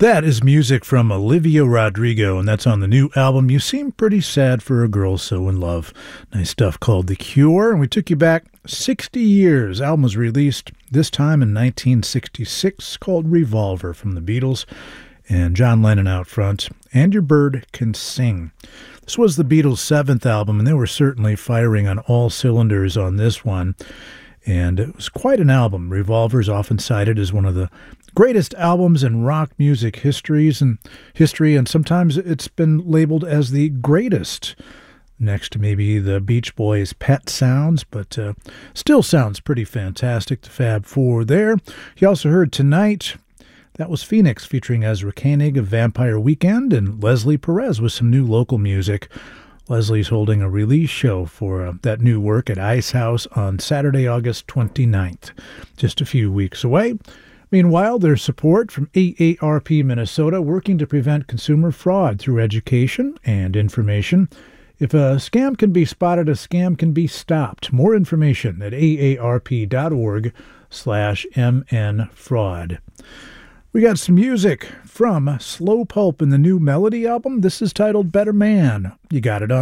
That is music from Olivia Rodrigo, and that's on the new album, You Seem Pretty Sad for a Girl So in Love. Nice stuff called The Cure, and we took you back 60 years. The album was released this time in 1966, called Revolver from the Beatles, and John Lennon out front, And Your Bird Can Sing. This was the Beatles' seventh album, and they were certainly firing on all cylinders on this one. And it was quite an album. Revolver is often cited as one of the greatest albums in rock music history, and sometimes it's been labeled as the greatest, next to maybe the Beach Boys' Pet Sounds, but still sounds pretty fantastic, the Fab Four there. You also heard Tonight. That was Phoenix featuring Ezra Koenig of Vampire Weekend and Leslie Perez with some new local music. Leslie's holding a release show for that new work at Ice House on Saturday, August 29th, just a few weeks away. Meanwhile, there's support from AARP Minnesota working to prevent consumer fraud through education and information. If a scam can be spotted, a scam can be stopped. More information at aarp.org/mnfraud. We got some music from Slow Pulp in the new Melody album. This is titled Better Man. You got it on